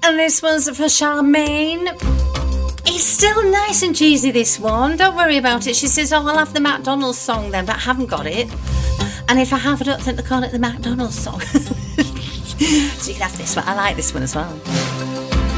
And this one's for Charmaine. It's still nice and cheesy, this one. Don't worry about it. She says, oh, I'll have the McDonald's song then, but I haven't got it. And if I have, I don't think they call it the McDonald's song. So you can have this one. I like this one as well.